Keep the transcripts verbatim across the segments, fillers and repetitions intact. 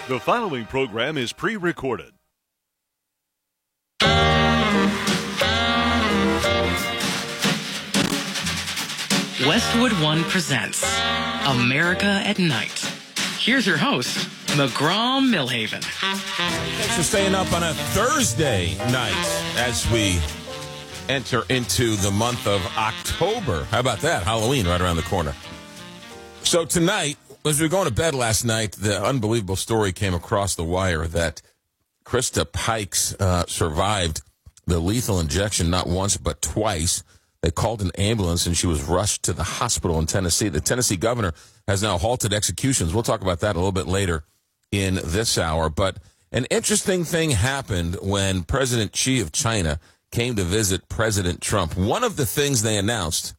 The following program is pre-recorded. Westwood One presents America at Night. Here's your host, McGraw Millhaven. Thanks for staying up on a Thursday night as we enter into the month of October. How about that? Halloween right around the corner. So tonight, as we were going to bed last night, the unbelievable story came across the wire that Krista Pikes uh, survived the lethal injection not once but twice. They called an ambulance and she was rushed to the hospital in Tennessee. The Tennessee governor has now halted executions. We'll talk about that a little bit later in this hour. But an interesting thing happened when President Xi of China came to visit President Trump. One of the things they announced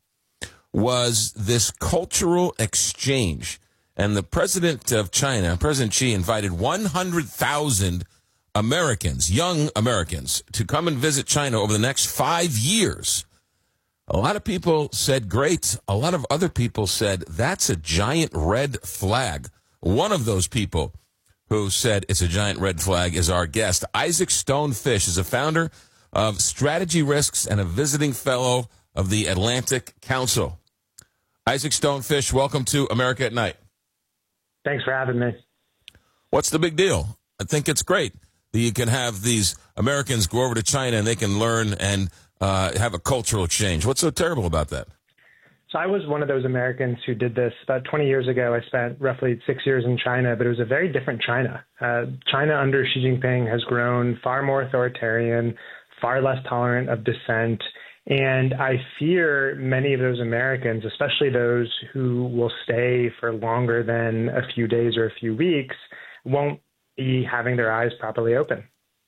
was this cultural exchange. And the president of China, President Xi, invited one hundred thousand Americans, young Americans, to come and visit China over the next five years. A lot of people said, great. A lot of other people said, that's a giant red flag. One of those people who said it's a giant red flag is our guest. Isaac Stone Fish is a founder of Strategy Risks and a visiting fellow of the Atlantic Council. Isaac Stone Fish, welcome to America at Night. Thanks for having me. What's the big deal? I think it's great that you can have these Americans go over to China and they can learn and uh, have a cultural exchange. What's so terrible about that? So I was one of those Americans who did this about twenty years ago. I spent roughly six years in China, but it was a very different China. Uh, China under Xi Jinping has grown far more authoritarian, far less tolerant of dissent. And I fear many of those Americans, especially those who will stay for longer than a few days or a few weeks, won't be having their eyes properly open.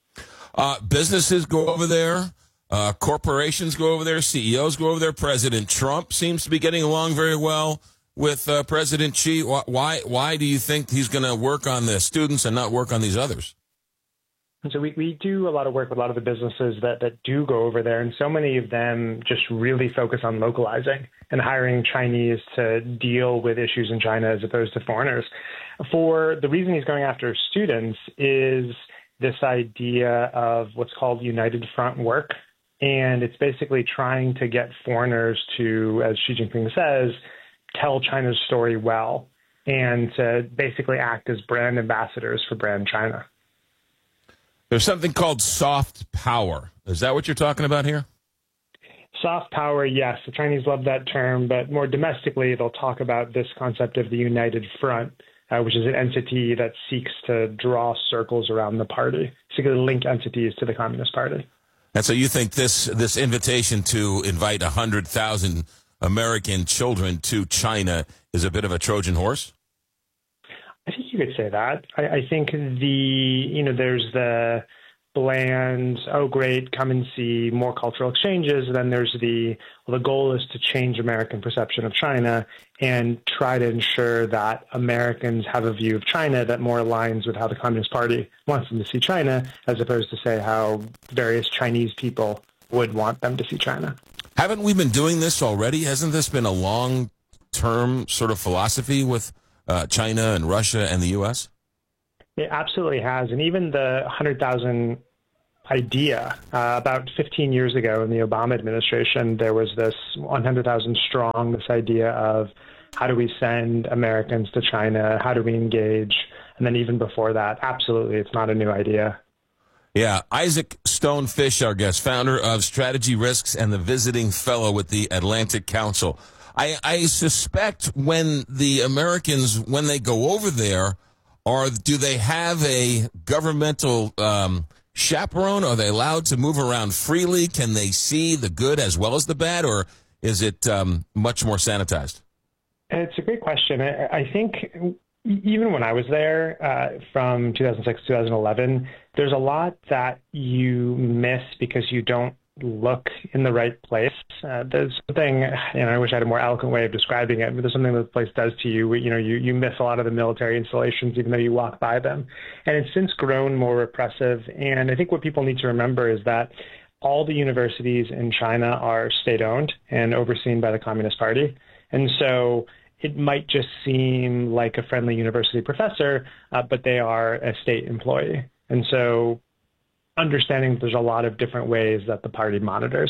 Uh, businesses go over there. Uh, corporations go over there. C E Os go over there. President Trump seems to be getting along very well with uh, President Xi. Why, why do you think he's going to work on the students and not work on these others? And so we, we do a lot of work with a lot of the businesses that, that do go over there, and so many of them just really focus on localizing and hiring Chinese to deal with issues in China as opposed to foreigners. For the reason he's going after students is this idea of what's called United Front work, and it's basically trying to get foreigners to, as Xi Jinping says, tell China's story well and to basically act as brand ambassadors for brand China. There's something called soft power. Is that what you're talking about here? Soft power, yes. The Chinese love that term, but more domestically, they'll talk about this concept of the United Front, uh, which is an entity that seeks to draw circles around the party, seeks to link entities to the Communist Party. And so you think this this invitation to invite one hundred thousand American children to China is a bit of a Trojan horse? I think you could say that. I, I think the, you know, there's the bland, oh, great, come and see more cultural exchanges. Then there's the, well, the goal is to change American perception of China and try to ensure that Americans have a view of China that more aligns with how the Communist Party wants them to see China, as opposed to, say, how various Chinese people would want them to see China. Haven't we been doing this already? Hasn't this been a long-term sort of philosophy with Uh, China and Russia and the U S? It absolutely has. And even the one hundred thousand idea, uh, about fifteen years ago in the Obama administration, there was this one hundred thousand strong, this idea of how do we send Americans to China? How do we engage? And then even before that, absolutely, it's not a new idea. Yeah. Isaac Stone Fish, our guest, founder of Strategy Risks and the visiting fellow with the Atlantic Council. I, I suspect when the Americans, when they go over there, are do they have a governmental um, chaperone? Are they allowed to move around freely? Can they see the good as well as the bad, or is it um, much more sanitized? It's a great question. I, I think even when I was there uh, from two thousand six to two thousand eleven, there's a lot that you miss because you don't look in the right place. Uh, there's something, and I wish I had a more eloquent way of describing it, but there's something that the place does to you. You know, you, you miss a lot of the military installations, even though you walk by them. And it's since grown more repressive. And I think what people need to remember is that all the universities in China are state-owned and overseen by the Communist Party. And so it might just seem like a friendly university professor, uh, but they are a state employee. And so understanding that there's a lot of different ways that the party monitors.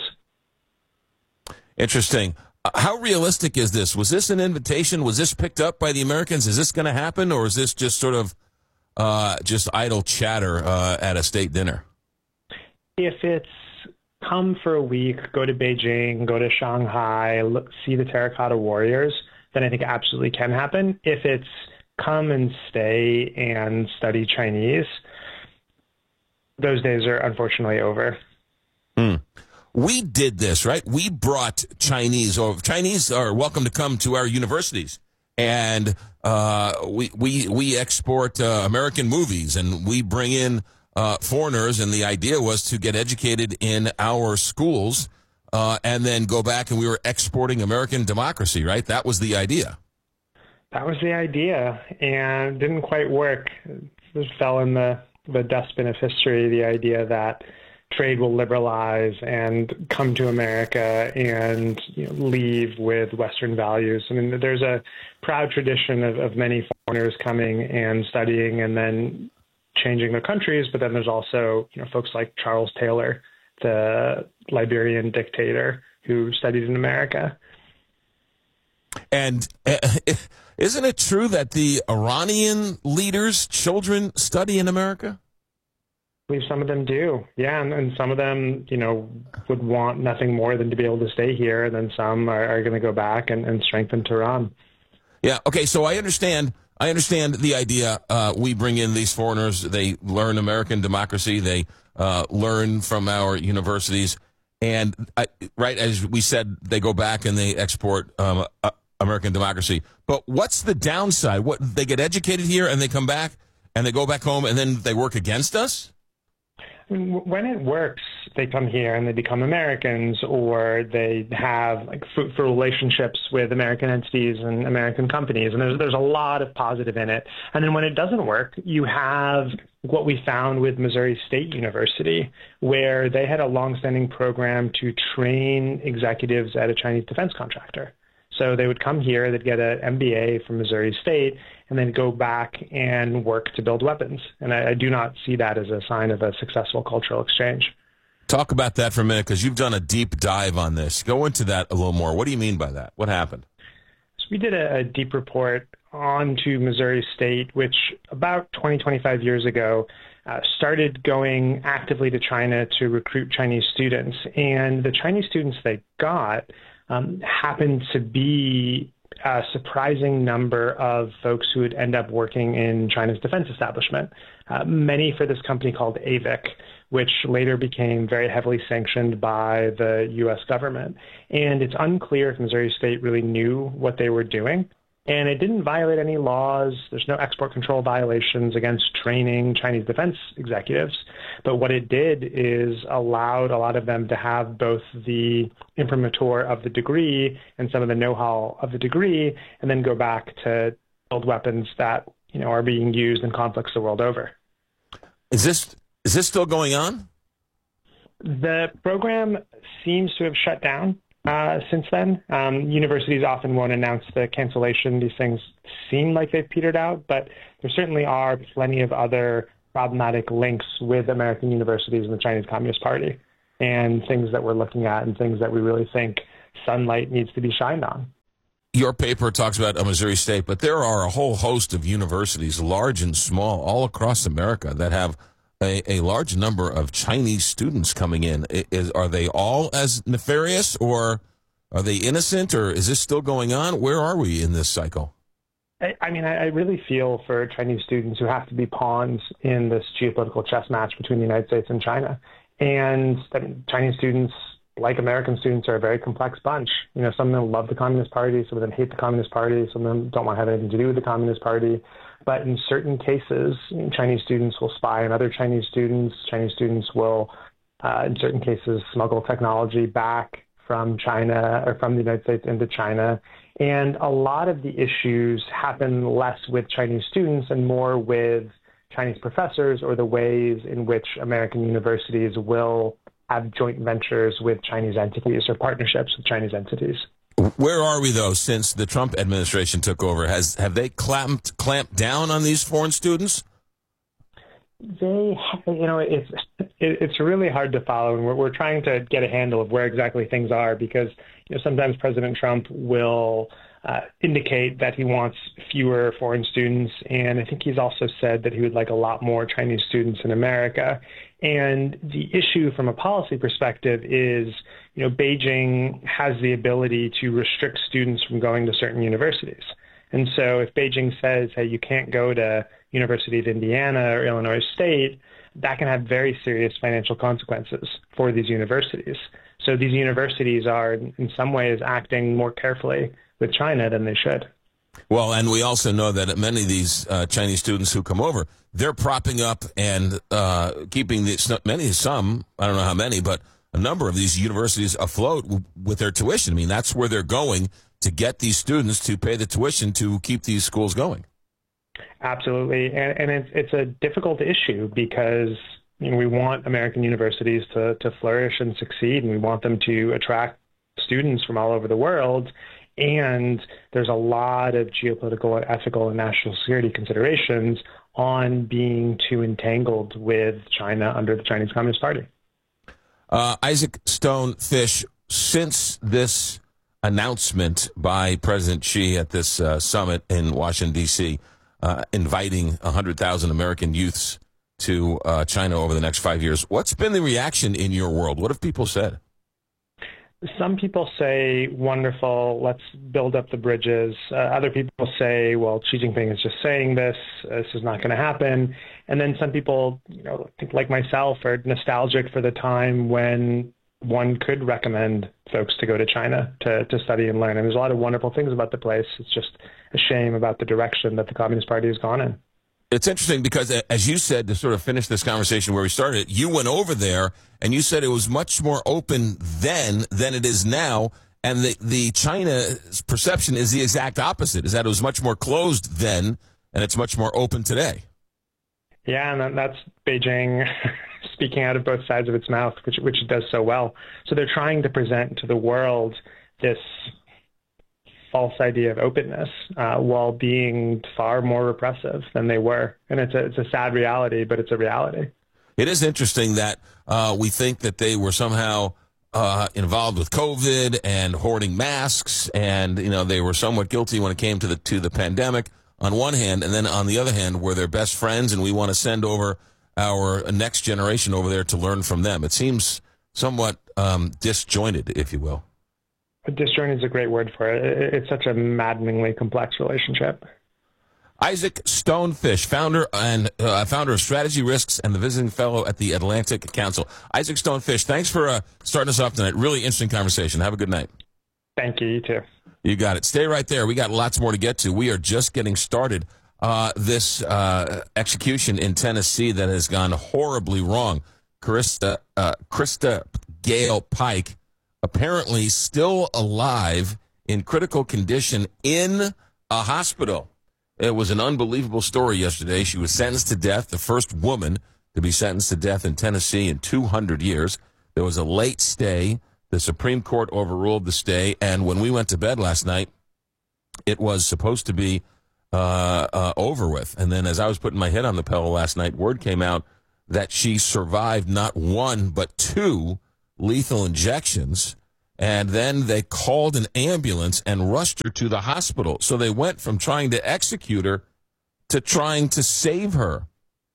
Interesting. Uh, how realistic is this? Was this an invitation? Was this picked up by the Americans? Is this going to happen, or is this just sort of uh, just idle chatter uh, at a state dinner? If it's come for a week, go to Beijing, go to Shanghai, look, see the Terracotta Warriors, then I think it absolutely can happen. If it's come and stay and study Chinese, those days are unfortunately over. Mm. We did this, right? We brought Chinese, or Chinese are welcome to come to our universities, and uh, we we we export uh, American movies, and we bring in uh, foreigners, and the idea was to get educated in our schools, uh, and then go back, and we were exporting American democracy, right? That was the idea. That was the idea, and it didn't quite work. It just fell in the the dustbin of history, the idea that trade will liberalize and come to America and, you know, leave with Western values. I mean, there's a proud tradition of, of many foreigners coming and studying and then changing their countries, but then there's also, you know, folks like Charles Taylor, the Liberian dictator who studied in America. And uh, isn't it true that the Iranian leaders' children study in America? I believe some of them do, yeah, and, and some of them, you know, would want nothing more than to be able to stay here, and then some are, are going to go back and, and strengthen Tehran. Yeah, okay, so I understand I understand the idea. Uh, we bring in these foreigners, they learn American democracy, they uh, learn from our universities, and, I, right, as we said, they go back and they export um, uh, American democracy. But what's the downside? What, they get educated here and they come back and they go back home and then they work against us? When it works, they come here and they become Americans, or they have like fruitful relationships with American entities and American companies, and there's there's a lot of positive in it. And then when it doesn't work, you have what we found with Missouri State University, where they had a longstanding program to train executives at a Chinese defense contractor. So they would come here, they'd get an M B A from Missouri State, and then go back and work to build weapons. And I, I do not see that as a sign of a successful cultural exchange. Talk about that for a minute, because you've done a deep dive on this. Go into that a little more. What do you mean by that? What happened? So we did a, a deep report onto Missouri State, which about twenty, twenty-five years ago uh, started going actively to China to recruit Chinese students. And the Chinese students they got Um, happened to be a surprising number of folks who would end up working in China's defense establishment, uh, many for this company called A V I C, which later became very heavily sanctioned by the U S government. And it's unclear if Missouri State really knew what they were doing. And it didn't violate any laws. There's no export control violations against training Chinese defense executives. But what it did is allowed a lot of them to have both the imprimatur of the degree and some of the know-how of the degree, and then go back to build weapons that, you know, are being used in conflicts the world over. Is this is this still going on? The program seems to have shut down Uh, since then. Um, universities often won't announce the cancellation. These things seem like they've petered out, but there certainly are plenty of other problematic links with American universities and the Chinese Communist Party, and things that we're looking at and things that we really think sunlight needs to be shined on. Your paper talks about Missouri State, but there are a whole host of universities, large and small, all across America that have A, a large number of Chinese students coming in. Is, are they all as nefarious, or are they innocent, or is this still going on? Where are we in this cycle? I, I mean, I, I really feel for Chinese students who have to be pawns in this geopolitical chess match between the United States and China. And I mean, Chinese students, like American students, are a very complex bunch. You know, some of them love the Communist Party, some of them hate the Communist Party, some of them don't want to have anything to do with the Communist Party. But in certain cases, Chinese students will spy on other Chinese students. Chinese students will, uh, in certain cases, smuggle technology back from China or from the United States into China. And a lot of the issues happen less with Chinese students and more with Chinese professors, or the ways in which American universities will have joint ventures with Chinese entities or partnerships with Chinese entities. Where are we, though, since the Trump administration took over? Has have they clamped clamped down on these foreign students? They, you know, it's it's really hard to follow, and we're we're trying to get a handle of where exactly things are because you know sometimes President Trump will uh, indicate that he wants fewer foreign students, and I think he's also said that he would like a lot more Chinese students in America. And the issue from a policy perspective is, you know, Beijing has the ability to restrict students from going to certain universities. And so if Beijing says, hey, you can't go to University of Indiana or Illinois State, that can have very serious financial consequences for these universities. So these universities are in some ways acting more carefully with China than they should. Well, and we also know that many of these uh, Chinese students who come over, they're propping up and uh, keeping the, many, some, I don't know how many, but a number of these universities afloat w- with their tuition. I mean, that's where they're going to get these students to pay the tuition to keep these schools going. Absolutely. And, and it's, it's a difficult issue because you know, we want American universities to, to flourish and succeed, and we want them to attract students from all over the world. And there's a lot of geopolitical, ethical, and national security considerations on being too entangled with China under the Chinese Communist Party. Uh, Isaac Stone Fish, since this announcement by President Xi at this uh, summit in Washington, D C, uh, inviting one hundred thousand American youths to uh, China over the next five years, what's been the reaction in your world? What have people said? Some people say, wonderful, let's build up the bridges. Uh, other people say, well, Xi Jinping is just saying this. This is not going to happen. And then some people, you know, like myself, are nostalgic for the time when one could recommend folks to go to China to, to study and learn. And there's a lot of wonderful things about the place. It's just a shame about the direction that the Communist Party has gone in. It's interesting because, as you said, to sort of finish this conversation where we started, you went over there and you said it was much more open then than it is now. And the, the China's perception is the exact opposite, is that it was much more closed then and it's much more open today. Yeah, and that's Beijing speaking out of both sides of its mouth, which, which it does so well. So they're trying to present to the world this false idea of openness uh, while being far more repressive than they were. And it's a, it's a sad reality, but it's a reality. It is interesting that uh, we think that they were somehow uh, involved with COVID and hoarding masks, and you know they were somewhat guilty when it came to the to the pandemic on one hand, and then on the other hand, we're their best friends, and we want to send over our next generation over there to learn from them. It seems somewhat um, disjointed, if you will. Disjointed is a great word for it. It's such a maddeningly complex relationship. Isaac Stone Fish, founder and uh, founder of Strategy Risks and the visiting fellow at the Atlantic Council. Isaac Stone Fish, thanks for uh, starting us off tonight. Really interesting conversation. Have a good night. Thank you. You too. You got it. Stay right there. We got lots more to get to. We are just getting started. Uh, this uh, execution in Tennessee that has gone horribly wrong. Krista, uh, Krista Gale Pike, apparently still alive in critical condition in a hospital. It was an unbelievable story yesterday. She was sentenced to death, the first woman to be sentenced to death in Tennessee in two hundred years. There was a late stay. The Supreme Court overruled the stay, and when we went to bed last night, it was supposed to be uh, uh, over with. And then as I was putting my head on the pillow last night, word came out that she survived not one but two lethal injections, and then they called an ambulance and rushed her to the hospital. So they went from trying to execute her to trying to save her.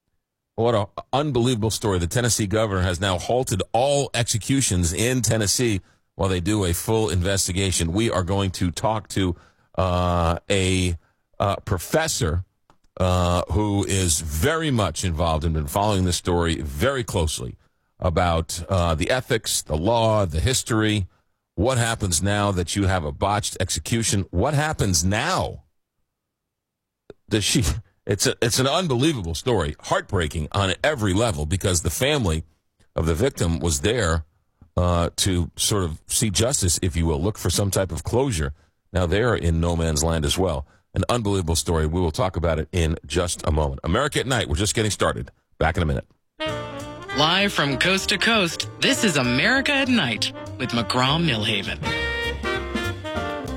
What an unbelievable story. The Tennessee governor has now halted all executions in Tennessee while they do a full investigation. We are going to talk to uh, a uh, professor uh, who is very much involved and been following this story very closely about uh, the ethics, the law, the history. What happens now that you have a botched execution? What happens now? Does she? It's a, it's an unbelievable story, heartbreaking on every level, because the family of the victim was there uh, to sort of see justice, if you will, look for some type of closure. Now they're in no man's land as well. An unbelievable story. We will talk about it in just a moment. America at Night. We're just getting started. Back in a minute. Live from coast to coast, this is America at Night with McGraw Milhaven.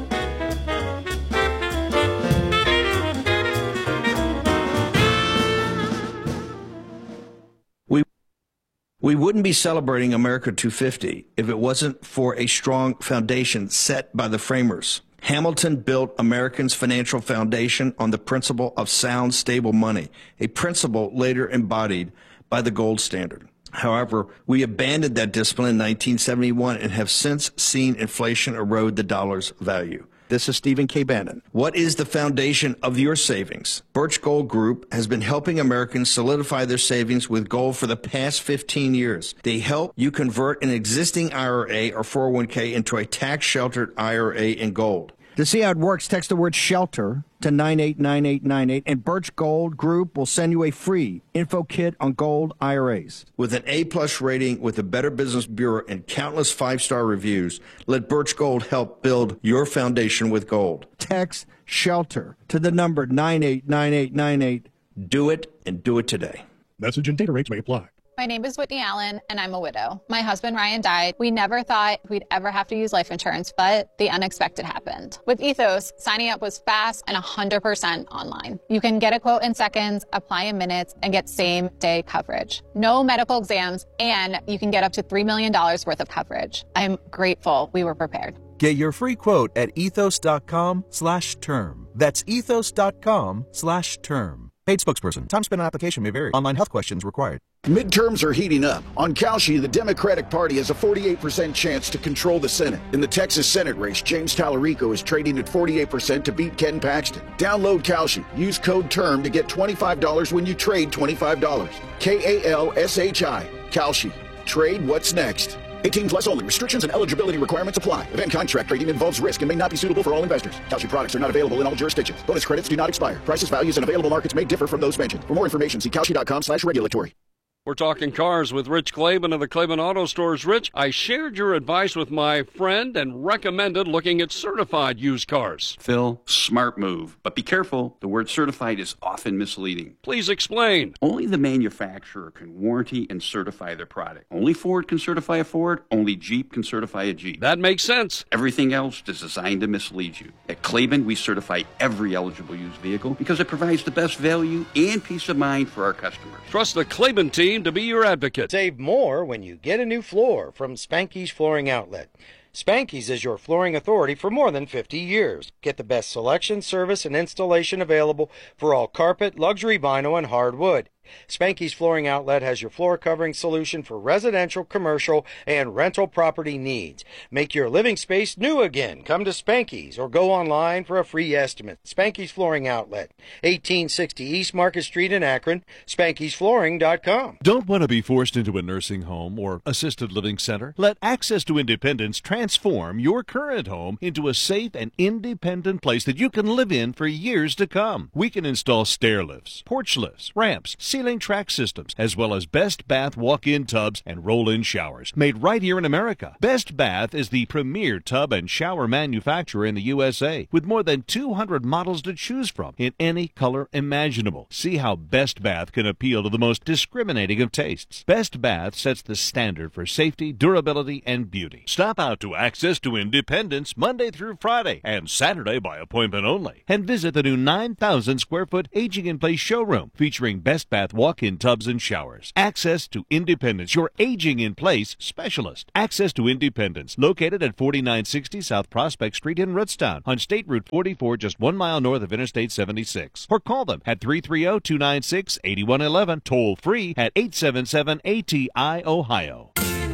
We wouldn't be celebrating America two fifty if it wasn't for a strong foundation set by the framers. Hamilton built Americans' financial foundation on the principle of sound, stable money, a principle later embodied by the gold standard. However, we abandoned that discipline in nineteen seventy-one and have since seen inflation erode the dollar's value. This is Stephen K. Bannon. What is the foundation of your savings? Birch Gold Group has been helping Americans solidify their savings with gold for the past fifteen years. They help you convert an existing I R A or four oh one k into a tax-sheltered I R A in gold. To see how it works, text the word SHELTER to nine eight nine eight nine eight, and Birch Gold Group will send you a free info kit on gold I R As. With an A-plus rating with the Better Business Bureau and countless five-star reviews, let Birch Gold help build your foundation with gold. Text SHELTER to the number nine eight nine eight nine eight. Do it, and do it today. Message and data rates may apply. My name is Whitney Allen, and I'm a widow. My husband, Ryan, died. We never thought we'd ever have to use life insurance, but the unexpected happened. With Ethos, signing up was fast and one hundred percent online. You can get a quote in seconds, apply in minutes, and get same-day coverage. No medical exams, and you can get up to three million dollars worth of coverage. I'm grateful we were prepared. Get your free quote at ethos.com slash term. That's ethos.com slash term. Paid spokesperson. Time spent on application may vary. Online health questions required. Midterms are heating up. On Kalshi, the Democratic Party has a forty-eight percent chance to control the Senate. In the Texas Senate race, James Tallarico is trading at forty-eight percent to beat Ken Paxton. Download Kalshi. Use code TERM to get twenty-five dollars when you trade twenty-five dollars. K A L S H I. Kalshi. Trade what's next. eighteen plus only. Restrictions and eligibility requirements apply. Event contract trading involves risk and may not be suitable for all investors. Kalshi products are not available in all jurisdictions. Bonus credits do not expire. Prices, values, and available markets may differ from those mentioned. For more information, see Kalshi.com slash regulatory. We're talking cars with Rich Klaban of the Klaban Auto Stores. Rich, I shared your advice with my friend and recommended looking at certified used cars. Phil, smart move. But be careful, the word certified is often misleading. Please explain. Only the manufacturer can warranty and certify their product. Only Ford can certify a Ford, only Jeep can certify a Jeep. That makes sense. Everything else is designed to mislead you. At Klaban, we certify every eligible used vehicle because it provides the best value and peace of mind for our customers. Trust the Klaban team to be your advocate. Save more when you get a new floor from Spanky's Flooring Outlet. Spanky's is your flooring authority for more than fifty years. Get the best selection, service, and installation available for all carpet, luxury vinyl, and hardwood. Spanky's Flooring Outlet has your floor covering solution for residential, commercial, and rental property needs. Make your living space new again. Come to Spanky's or go online for a free estimate. Spanky's Flooring Outlet, eighteen sixty East Market Street in Akron, Spankys Flooring dot com. Don't want to be forced into a nursing home or assisted living center? Let Access to Independence transform your current home into a safe and independent place that you can live in for years to come. We can install stair lifts, porch lifts, ramps, ceiling track systems, as well as Best Bath walk-in tubs and roll-in showers, made right here in America. Best Bath is the premier tub and shower manufacturer in the U S A, with more than two hundred models to choose from in any color imaginable. See how Best Bath can appeal to the most discriminating of tastes. Best Bath sets the standard for safety, durability, and beauty. Stop out to Access to Independence Monday through Friday and Saturday by appointment only, and visit the new nine thousand square foot Aging in Place showroom featuring Best Bath walk-in tubs and showers. Access to Independence, your Aging in Place specialist. Access to Independence, located at forty-nine sixty South Prospect Street in Rootstown on State Route forty-four, just one mile north of Interstate seventy-six. Or call them at three three zero, two nine six, eight one one one, toll free at eight seven seven A T I Ohio.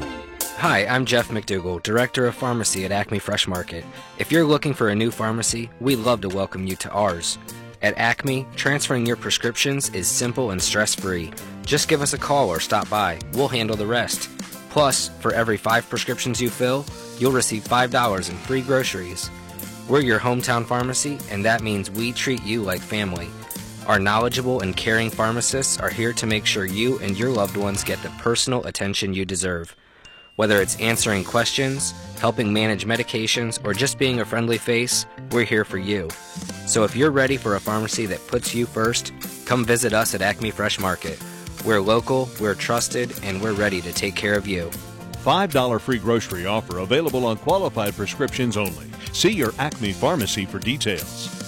Hi, I'm Jeff McDougall, Director of Pharmacy at Acme Fresh Market. If you're looking for a new pharmacy, we'd love to welcome you to ours. At Acme, transferring your prescriptions is simple and stress-free. Just give us a call or stop by. We'll handle the rest. Plus, for every five prescriptions you fill, you'll receive five dollars in free groceries. We're your hometown pharmacy, and that means we treat you like family. Our knowledgeable and caring pharmacists are here to make sure you and your loved ones get the personal attention you deserve. Whether it's answering questions, helping manage medications, or just being a friendly face, we're here for you. So if you're ready for a pharmacy that puts you first, come visit us at Acme Fresh Market. We're local, we're trusted, and we're ready to take care of you. five dollars free grocery offer available on qualified prescriptions only. See your Acme pharmacy for details.